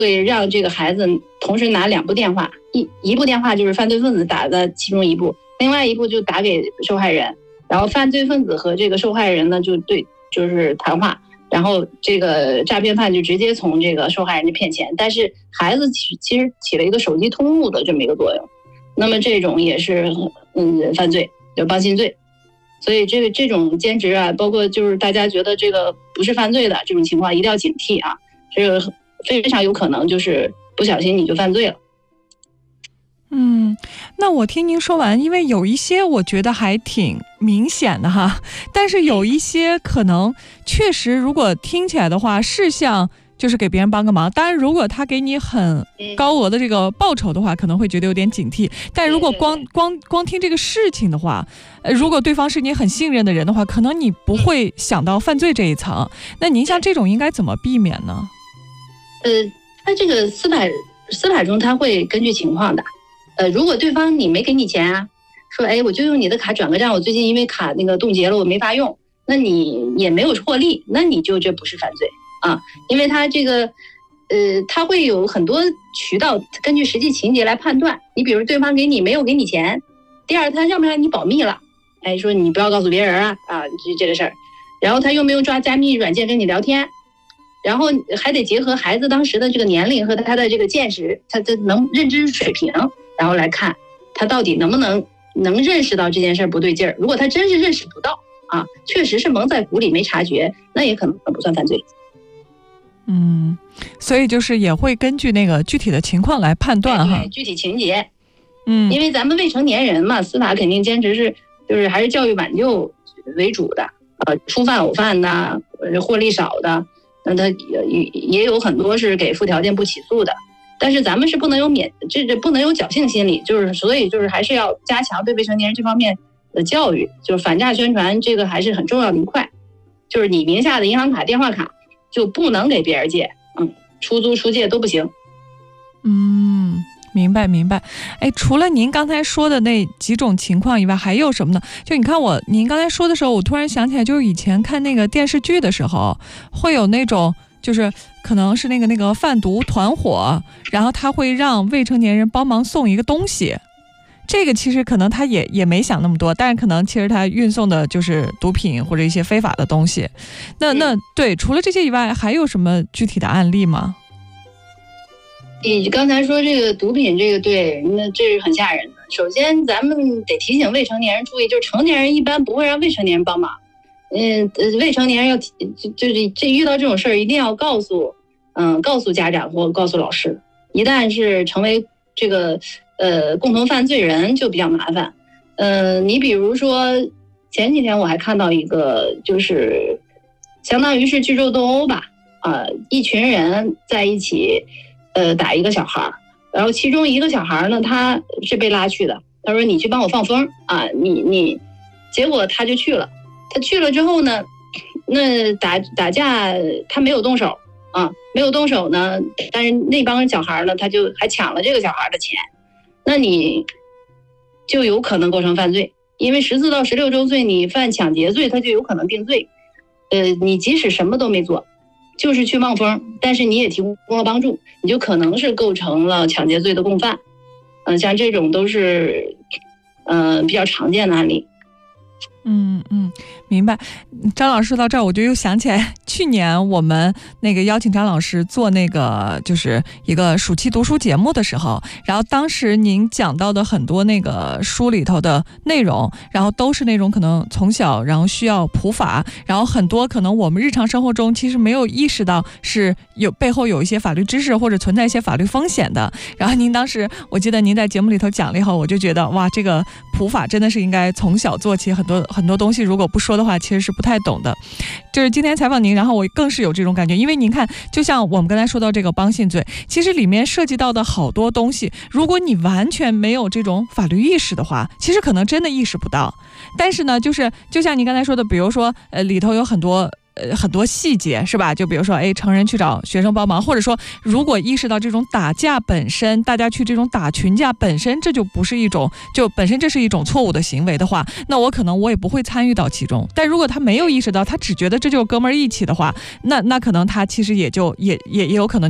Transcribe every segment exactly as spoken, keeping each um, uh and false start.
会让这个孩子同时拿两部电话，一一部电话就是犯罪分子打的其中一部，另外一部就打给受害人，然后犯罪分子和这个受害人呢就对就是谈话，然后这个诈骗犯就直接从这个受害人就骗钱，但是孩子其其实起了一个手机通路的这么一个作用，那么这种也是嗯犯罪，就帮信罪。所以这个这种兼职啊，包括就是大家觉得这个不是犯罪的这种情况，一定要警惕啊，这个非常有可能就是不小心你就犯罪了。 嗯，那我听您说完，因为有一些我觉得还挺明显的哈，但是有一些可能确实如果听起来的话是像就是给别人帮个忙，当然如果他给你很高额的这个报酬的话，可能会觉得有点警惕，但如果光光光听这个事情的话，呃，如果对方是你很信任的人的话，可能你不会想到犯罪这一层，那您像这种应该怎么避免呢？ 呃，他这个司法司法中他会根据情况的，呃，如果对方你没给你钱啊，说哎我就用你的卡转个账，我最近因为卡那个冻结了我没法用，那你也没有获利，那你就这不是犯罪啊，因为他这个呃他会有很多渠道根据实际情节来判断，你比如对方给你没有给你钱，第二他让不让你保密了，哎说你不要告诉别人啊啊这这个事儿，然后他又没有抓加密软件跟你聊天。然后还得结合孩子当时的这个年龄和他的这个见识，他的能认知水平，然后来看他到底能不能能认识到这件事不对劲儿。如果他真是认识不到啊，确实是蒙在鼓里没察觉，那也可能不算犯罪。 嗯，所以就是也会根据那个具体的情况来判断哈， 对对具体情节。 嗯， 因为咱们未成年人嘛，司法肯定坚持是就是还是教育挽救为主的，呃，初犯偶犯的，获利少的。那他也也有很多是给附条件不起诉的，但是咱们是不能有免这这不能有侥幸心理，就是所以就是还是要加强对未成年人这方面的教育，就是反诈宣传这个还是很重要的一块，就是你名下的银行卡、电话卡就不能给别人借，嗯，出租、出借都不行。 嗯。明白明白，哎，除了您刚才说的那几种情况以外，还有什么呢？就你看我，您刚才说的时候，我突然想起来，就是以前看那个电视剧的时候，会有那种，就是可能是那个那个贩毒团伙，然后他会让未成年人帮忙送一个东西。这个其实可能他也也没想那么多，但是可能其实他运送的就是毒品或者一些非法的东西。那那对，除了这些以外，还有什么具体的案例吗？ 你刚才说这个毒品这个对，那这是很吓人的。首先咱们得提醒未成年人注意，就是成年人一般不会让未成年人帮忙，嗯，未成年人要就就是这遇到这种事儿一定要告诉，嗯，告诉家长或告诉老师。一旦是成为这个呃共同犯罪人就比较麻烦。呃，你比如说前几天我还看到一个，就是相当于是聚众斗殴吧，啊、呃，一群人在一起。呃，打一个小孩，然后其中一个小孩呢，他是被拉去的。他说：“你去帮我放风啊，你你。”结果他就去了。他去了之后呢，那打打架他没有动手啊，没有动手呢，但是那帮小孩呢，他就还抢了这个小孩的钱，那你就有可能构成犯罪，因为十四到十六周岁你犯抢劫罪，他就有可能定罪。呃，你即使什么都没做。就是去望风，但是你也提供了帮助，你就可能是构成了抢劫罪的共犯。嗯、呃，像这种都是，嗯、呃，比较常见的案例。 嗯嗯，明白。张老师说到这儿，我就又想起来，去年我们那个邀请张老师做那个就是一个暑期读书节目的时候，然后当时您讲到的很多那个书里头的内容，然后都是那种可能从小然后需要普法，然后很多可能我们日常生活中其实没有意识到是有背后有一些法律知识或者存在一些法律风险的。然后您当时我记得您在节目里头讲了以后，我就觉得哇，这个普法真的是应该从小做起，很多很多东西如果不说的话其实是不太懂的。就是今天采访您，然后我更是有这种感觉，因为您看就像我们刚才说到这个帮信罪，其实里面涉及到的好多东西，如果你完全没有这种法律意识的话，其实可能真的意识不到。但是呢就是就像您刚才说的，比如说呃里头有很多呃很多细节是吧，就比如说哎成人去找学生帮忙，或者说如果意识到这种打架本身，大家去这种打群架本身这就不是一种就本身这是一种错误的行为的话，那我可能我也不会参与到其中。但如果他没有意识到，他只觉得这就是哥们儿义气的话，那那可能他其实也就也也也有可能就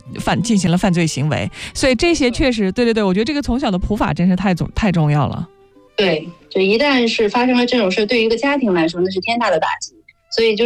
犯进行了犯罪行为。所以这些确实，对对对，我觉得这个从小的普法真是太重太重要了。 对，就一旦是发生了这种事，对于一个家庭来说，那是天大的打击。所以就是，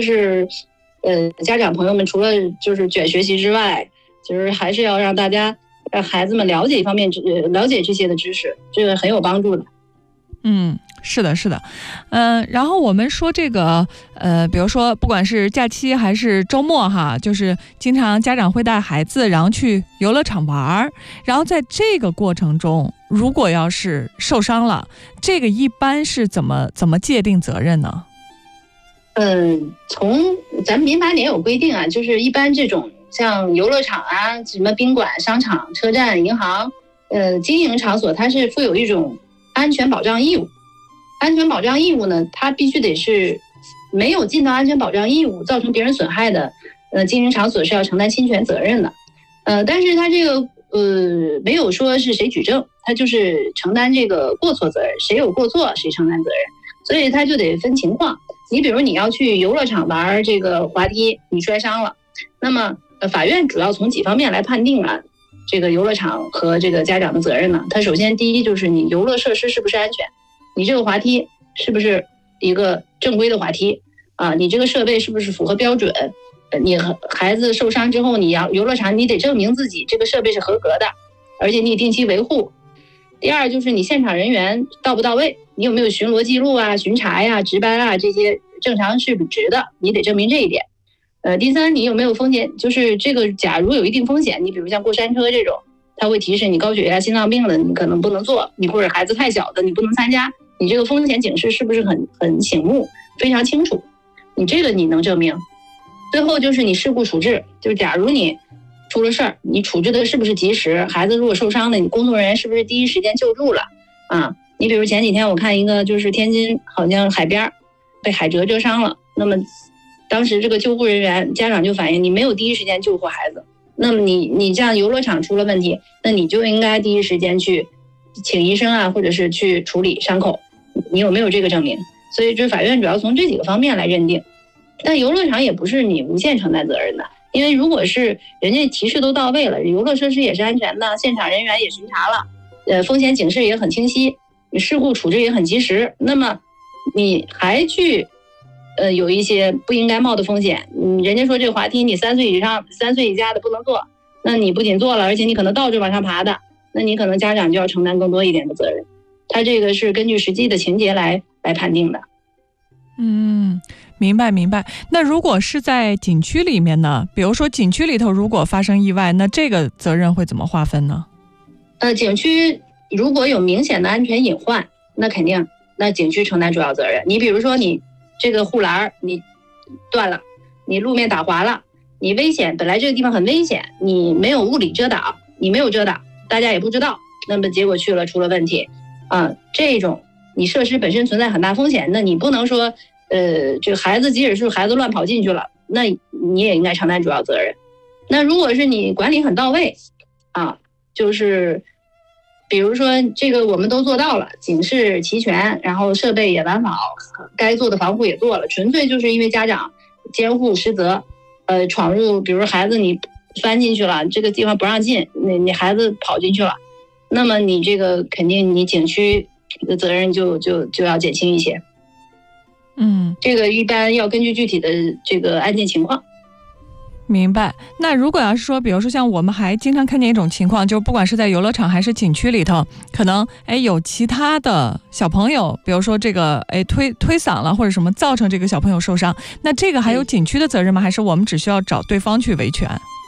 呃，家长朋友们除了就是卷学习之外，就是还是要让大家让孩子们了解一方面了解这些的知识，这个很有帮助的。 嗯，是的，是的，嗯、呃，然后我们说这个，呃，比如说不管是假期还是周末哈，就是经常家长会带孩子，然后去游乐场玩，然后在这个过程中，如果要是受伤了，这个一般是怎么怎么界定责任呢？ 嗯，从咱们民法典有规定啊，就是一般这种像游乐场啊、什么宾馆、商场、车站、银行，呃，经营场所，它是负有一种安全保障义务。安全保障义务呢，它必须得是没有尽到安全保障义务，造成别人损害的，呃，经营场所是要承担侵权责任的。呃，但是它这个呃没有说是谁举证，它就是承担这个过错责任，谁有过错谁承担责任，所以它就得分情况。你比如你要去游乐场玩这个滑梯，你摔伤了，那么呃法院主要从几方面来判定啊，这个游乐场和这个家长的责任呢？它首先第一就是你游乐设施是不是安全，你这个滑梯是不是一个正规的滑梯啊？你这个设备是不是符合标准？你孩子受伤之后，你要游乐场你得证明自己这个设备是合格的，而且你定期维护。第二就是你现场人员到不到位，你有没有巡逻记录啊、巡查呀、值班啊，这些正常是履职的，你得证明这一点。呃，第三，你有没有风险？就是这个，假如有一定风险，你比如像过山车这种，它会提示你高血压、心脏病的，你可能不能做；你或者孩子太小的，你不能参加。你这个风险警示是不是很很醒目、非常清楚？你这个你能证明。最后就是你事故处置，就是假如你出了事儿，你处置的是不是及时？孩子如果受伤了，你工作人员是不是第一时间救助了？啊，你比如前几天我看一个，就是天津好像海边被海蜇蜇伤了，那么当时这个救护人员家长就反映你没有第一时间救护孩子，那么你你这样游乐场出了问题，那你就应该第一时间去请医生啊，或者是去处理伤口，你有没有这个证明？所以这法院主要从这几个方面来认定。但游乐场也不是你无限承担责任的，因为如果是人家提示都到位了，游乐设施也是安全的，现场人员也巡查了，呃，风险警示也很清晰，事故处置也很及时，那么你还去呃有一些不应该冒的风险，嗯，人家说这个滑梯你三岁以上、三岁以下的不能坐，那你不仅坐了，而且你可能倒着往上爬的，那你可能家长就要承担更多一点的责任。他这个是根据实际的情节来来判定的。 嗯，明白明白。那如果是在景区里面呢？比如说景区里头如果发生意外，那这个责任会怎么划分呢？ 呃，景区如果有明显的安全隐患，那肯定那景区承担主要责任。你比如说你这个护栏你断了，你路面打滑了，你危险，本来这个地方很危险，你没有物理遮挡，你没有遮挡，大家也不知道，那么结果去了出了问题啊，这种你设施本身存在很大风险，那你不能说呃这个孩子即使是孩子乱跑进去了，那你也应该承担主要责任。那如果是你管理很到位啊，就是比如说这个我们都做到了，警示齐全，然后设备也完好，该做的防护也做了，纯粹就是因为家长监护失责，呃，闯入，比如孩子你翻进去了，这个地方不让进，你你孩子跑进去了，那么你这个肯定你景区的责任就就就要减轻一些。 嗯， 这个一般要根据具体的这个案件情况。 明白。那如果要是说，比如说像我们还经常看见一种情况，就不管是在游乐场还是景区里头，可能哎有其他的小朋友，比如说这个哎推推搡了或者什么，造成这个小朋友受伤，那这个还有景区的责任吗？还是我们只需要找对方去维权？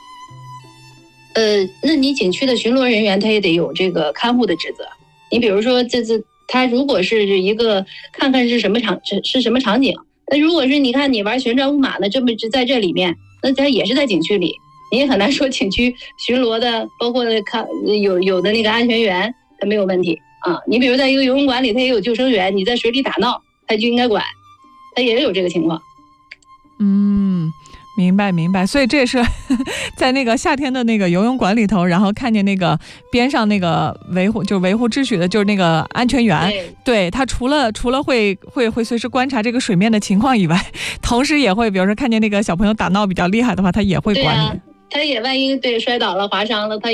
呃，那你景区的巡逻人员他也得有这个看护的职责。你比如说这次他如果是一个看看是什么场是是什么场景，那如果是你看你玩旋转木马呢，这么是在这里面，那它也是在景区里，你也很难说景区巡逻的，包括看有有的那个安全员他没有问题啊。你比如在一个游泳馆里，他也有救生员，你在水里打闹，他就应该管，他也有这个情况。 嗯，明白明白。所以这也是在那个夏天的那个游泳馆里头，然后看见那个边上那个维护就维护秩序的，就是那个安全员，对, 对他除了除了会会会随时观察这个水面的情况以外，同时也会比如说看见那个小朋友打闹比较厉害的话，他也会管你。 他也万一对摔倒了、划伤了，他